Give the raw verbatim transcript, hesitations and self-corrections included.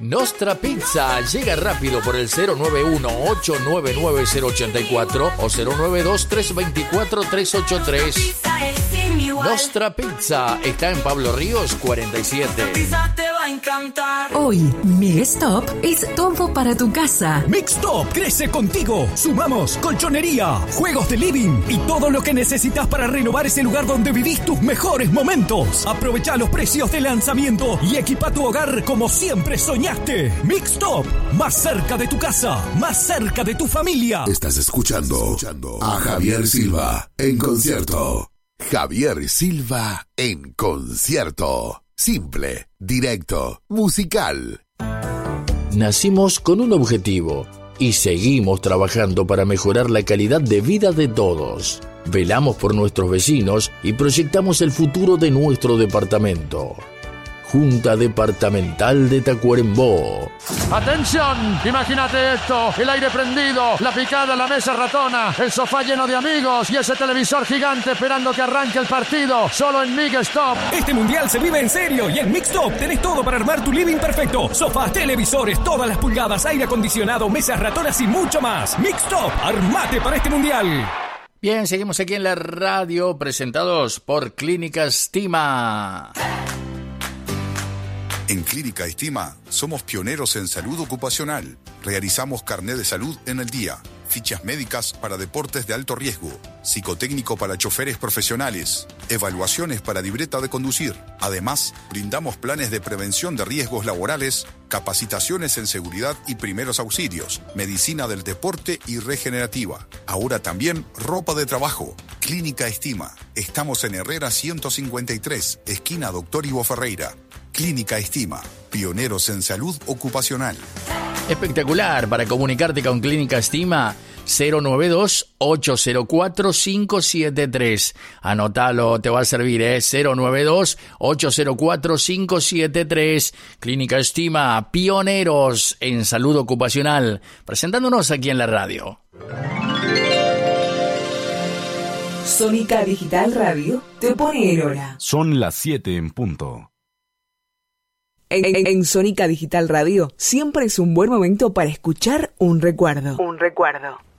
Nostra Pizza llega rápido por el cero nueve uno, ocho nueve nueve, cero ocho cuatro o cero nueve dos, tres dos cuatro, tres ocho tres. Nostra Pizza está en Pablo Ríos cuarenta y siete. Hoy, Mixtop es todo para tu casa. Mixtop crece contigo. Sumamos colchonería, juegos de living y todo lo que necesitas para renovar ese lugar donde vivís tus mejores momentos. Aprovecha los precios de lanzamiento y equipa tu hogar como siempre soñaste. Mixtop, más cerca de tu casa, más cerca de tu familia. Estás escuchando a Javier Silva en concierto. Javier Silva en concierto. Simple, directo, musical. Nacimos con un objetivo y seguimos trabajando para mejorar la calidad de vida de todos. Velamos por nuestros vecinos y proyectamos el futuro de nuestro departamento. Junta Departamental de Tacuarembó. ¡Atención! Imagínate esto, el aire prendido, la picada, la mesa ratona, el sofá lleno de amigos y ese televisor gigante esperando que arranque el partido, solo en Mixtop. Este mundial se vive en serio y en Mixtop tenés todo para armar tu living perfecto. Sofás, televisores, todas las pulgadas, aire acondicionado, mesas ratonas y mucho más. Mixtop, armate para este mundial. Bien, seguimos aquí en la radio, presentados por Clínica Estima. En Clínica Estima somos pioneros en salud ocupacional. Realizamos carné de salud en el día, fichas médicas para deportes de alto riesgo, psicotécnico para choferes profesionales, evaluaciones para libreta de conducir. Además, brindamos planes de prevención de riesgos laborales, capacitaciones en seguridad y primeros auxilios, medicina del deporte y regenerativa. Ahora también ropa de trabajo. Clínica Estima. Estamos en Herrera ciento cincuenta y tres, esquina Doctor Ivo Ferreira. Clínica Estima, pioneros en salud ocupacional. Espectacular. Para comunicarte con Clínica Estima, cero nueve dos, ocho cero cuatro, cinco siete tres. Anótalo, te va a servir, ¿eh? cero nueve dos, ocho cero cuatro, cinco siete tres. Clínica Estima, pioneros en salud ocupacional. Presentándonos aquí en la radio. Sónica Digital Radio te pone en hora. Son las siete en punto. En, en, en Sónica Digital Radio siempre es un buen momento para escuchar un recuerdo. Un recuerdo.